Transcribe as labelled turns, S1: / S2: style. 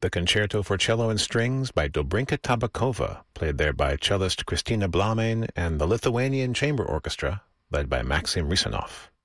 S1: the Concerto for Cello and Strings by Dobrinka Tabakova, played there by cellist Kristina Blamein and the Lithuanian Chamber Orchestra, led by Maxim Risanov.